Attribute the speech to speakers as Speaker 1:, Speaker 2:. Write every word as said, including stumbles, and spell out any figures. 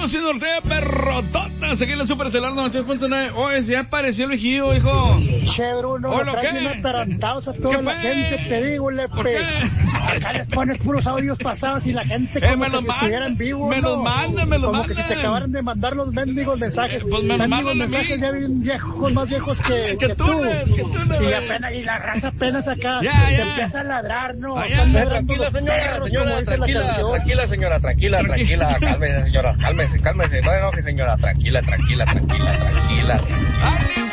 Speaker 1: Rocío Nortea, perrototas, aquí en la Superestelar noventa y ocho punto nueve. Oye, se apareció el viejillo, hijo.
Speaker 2: Che, Bruno, nos traen bien atarantados a toda la gente, te digo, Lepe. Acá les pones puros audios pasados y la gente como
Speaker 1: eh,
Speaker 2: que si estuvieran vivos,
Speaker 1: me
Speaker 2: ¿no?
Speaker 1: los mandan, me los
Speaker 2: como
Speaker 1: mandan.
Speaker 2: que si te acabaran de mandar los mendigos mensajes.
Speaker 1: Eh, pues me
Speaker 2: mendigos mensajes ya bien viejos, más viejos que,
Speaker 1: que,
Speaker 2: que
Speaker 1: tú.
Speaker 2: tú.
Speaker 1: Que tú no,
Speaker 2: y apenas, y la raza apenas acá
Speaker 1: ya,
Speaker 2: te
Speaker 1: ya.
Speaker 2: empieza a ladrar, ¿no?
Speaker 1: Ah, ya, ya,
Speaker 3: tranquila, señora, señora, tranquila, tranquila, señora, tranquila, tranquila, cálmese, señora, cálmese, cálmese, no enoje, señora, tranquila, tranquila, tranquila, tranquila.
Speaker 1: Ay,